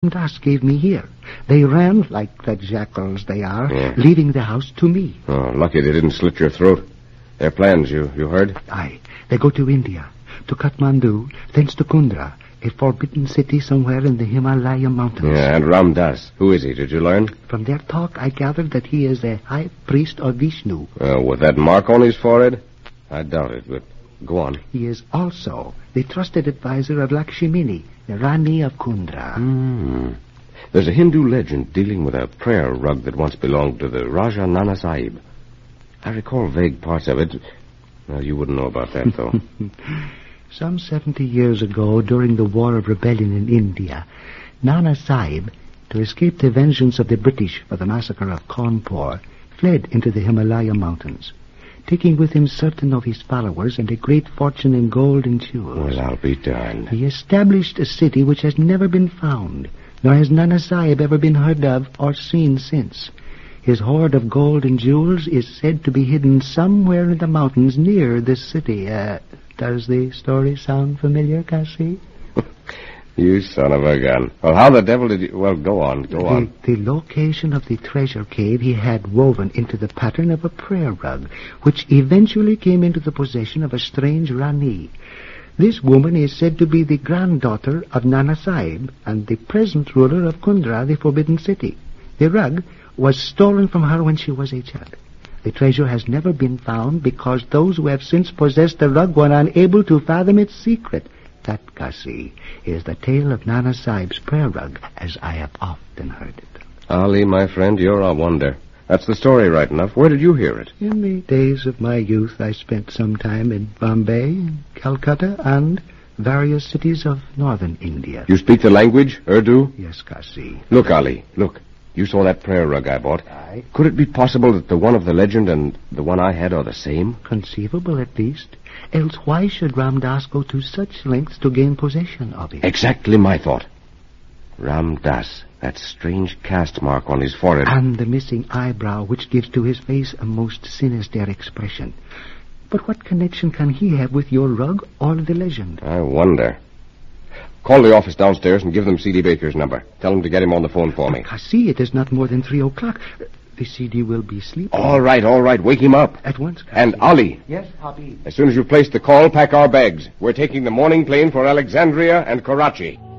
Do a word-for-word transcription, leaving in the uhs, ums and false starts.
Das gave me here. They ran like the jackals they are, yeah. leaving the house to me. Oh, lucky they didn't slit your throat. Their plans, you, you heard? Aye. They go to India, to Kathmandu, thence to Kundra, a forbidden city somewhere in the Himalaya mountains. Yeah, and Ram Das. Who is he, did you learn? From their talk, I gathered that he is a high priest of Vishnu. Uh, with that mark on his forehead? I doubt it, but go on. He is also the trusted advisor of Lakshmini, the Rani of Kundra. Hmm. There's a Hindu legend dealing with a prayer rug that once belonged to the Raja Nana Sahib. I recall vague parts of it. Well, you wouldn't know about that, though. Some seventy years ago, during the War of Rebellion in India, Nana Sahib, to escape the vengeance of the British for the massacre of Cawnpore, fled into the Himalaya mountains, taking with him certain of his followers and a great fortune in gold and jewels. Well, I'll be darned. He established a city which has never been found, nor has Nana Sahib ever been heard of or seen since. His hoard of gold and jewels is said to be hidden somewhere in the mountains near this city. Uh, does the story sound familiar, Cassie? You son of a gun. Well, how the devil did you... Well, go on, go the, on. The location of the treasure cave he had woven into the pattern of a prayer rug, which eventually came into the possession of a strange Rani. This woman is said to be the granddaughter of Nana Sahib and the present ruler of Kundra, the Forbidden City. The rug was stolen from her when she was a child. The treasure has never been found because those who have since possessed the rug were unable to fathom its secret. That, Cassie, is the tale of Nana Sahib's prayer rug, as I have often heard it. Ali, my friend, you're a wonder. That's the story right enough. Where did you hear it? In the days of my youth, I spent some time in Bombay, Calcutta, and various cities of northern India. You speak the language, Urdu? Yes, Cassie. Look, Ali, look. You saw that prayer rug I bought. Aye. Could it be possible that the one of the legend and the one I had are the same? Conceivable, at least. Else why should Ram Das go to such lengths to gain possession of it? Exactly my thought. Ram Das, that strange caste mark on his forehead. And the missing eyebrow, which gives to his face a most sinister expression. But what connection can he have with your rug or the legend? I wonder. Call the office downstairs and give them C D Baker's number. Tell them to get him on the phone for me. I see, it is not more than three o'clock. The C D will be sleeping. All right, all right. Wake him up. At once, Cassie. And Ali. Yes, Habib. As soon as you've placed the call, pack our bags. We're taking the morning plane for Alexandria and Karachi.